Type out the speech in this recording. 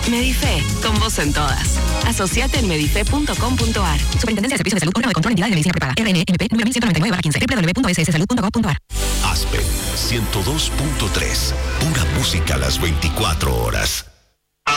Medife, con vos en todas. Asociate en medife.com.ar. Superintendencia de Servicios de Salud, órgano de control, entidades de medicina prepaga. RNMP 9199/15. www.sssalud.gov.ar. Aspen 102.3. Pura música a las 24 horas.